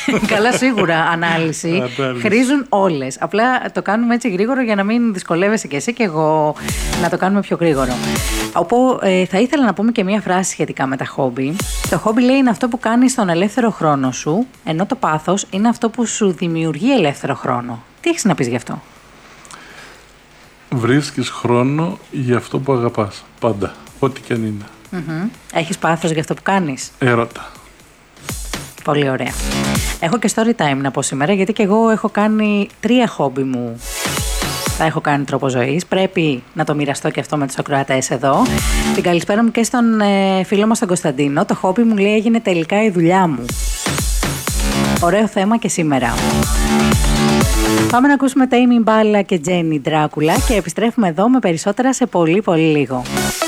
Καλά, σίγουρα ανάλυση. Χρήζουν όλες. Απλά το κάνουμε έτσι γρήγορο για να μην δυσκολεύεσαι και εσύ και εγώ να το κάνουμε πιο γρήγορο. Οπότε θα ήθελα να πούμε και μία φράση σχετικά με τα χόμπι. Το χόμπι, λέει, είναι αυτό που κάνεις στον ελεύθερο χρόνο σου, ενώ το πάθος είναι αυτό που σου δημιουργεί ελεύθερο χρόνο. Τι έχεις να πεις γι' αυτό? Βρίσκεις χρόνο για αυτό που αγαπάς. Πάντα. Ό,τι και αν είναι. Έχεις πάθος για αυτό που κάνεις? Έρωτα. Πολύ ωραία. Έχω και story time να πω σήμερα, γιατί και εγώ έχω κάνει 3 χόμπι μου. Θα έχω κάνει τρόπο ζωής. Πρέπει να το μοιραστώ και αυτό με τους ακροατές εδώ. Την καλησπέρα μου και στον φίλο μας τον Κωνσταντίνο. Το χόμπι μου, λέει, έγινε τελικά η δουλειά μου. Ωραίο θέμα και σήμερα. Πάμε να ακούσουμε τα Amy Impala και Jenny Dracula και επιστρέφουμε εδώ με περισσότερα σε πολύ πολύ λίγο.